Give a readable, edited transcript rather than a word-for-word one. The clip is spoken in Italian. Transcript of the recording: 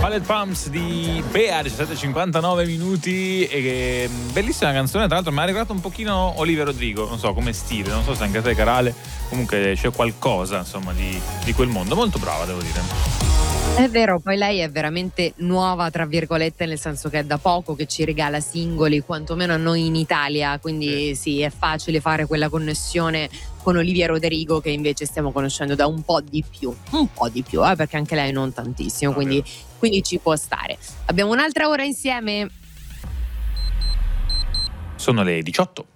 Ballet Pumps di Bea, 17:59 minuti. E bellissima canzone, tra l'altro mi ha ricordato un pochino Olivia Rodrigo, non so, come stile, non so se anche te, Carale, comunque c'è qualcosa insomma di quel mondo. Molto brava, devo dire. È vero, poi lei è veramente nuova, tra virgolette, nel senso che è da poco che ci regala singoli, quantomeno a noi in Italia, quindi sì, è facile fare quella connessione con Olivia Rodrigo, che invece stiamo conoscendo da un po' di più, perché anche lei non tantissimo, quindi ci può stare. Abbiamo un'altra ora insieme. Sono le 18.